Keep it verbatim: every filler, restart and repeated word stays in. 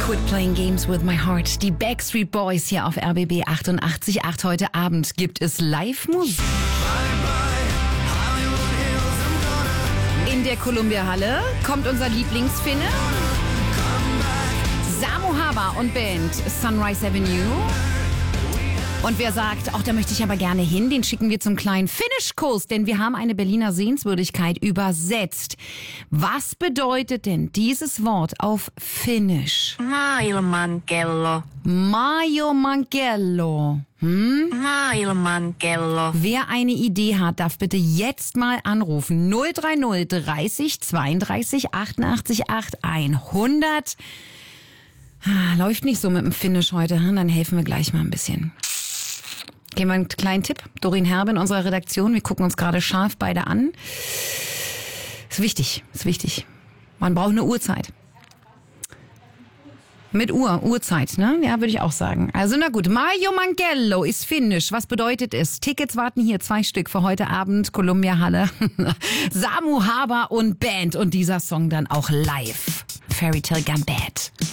Quit Playing Games with My Heart. Die Backstreet Boys hier auf R B B achtundachtzig Komma acht. Heute Abend gibt es Live-Musik. In der Columbia-Halle kommt unser Lieblingsfinne. Samu Haber und Band Sunrise Avenue. Und wer sagt, auch da möchte ich aber gerne hin, den schicken wir zum kleinen Finnischkurs, denn wir haben eine Berliner Sehenswürdigkeit übersetzt. Was bedeutet denn dieses Wort auf Finnisch? Maailmankello. Maailmankello. Hm? Maailmankello. Wer eine Idee hat, darf bitte jetzt mal anrufen. null drei null dreißig zweiunddreißig achtundachtzig acht hundert. Läuft nicht so mit dem Finnisch heute, dann helfen wir gleich mal ein bisschen. Geben wir einen kleinen Tipp. Doreen Herbe in unserer Redaktion. Wir gucken uns gerade scharf beide an. Ist wichtig, ist wichtig. Man braucht eine Uhrzeit. Mit Uhr, Uhrzeit, ne? Ja, würde ich auch sagen. Also na gut, Maailmankello ist finnisch. Was bedeutet es? Tickets warten hier, zwei Stück für heute Abend, Columbia Halle. Samu Haber und Band und dieser Song dann auch live. Fairy Tale Gone Bad.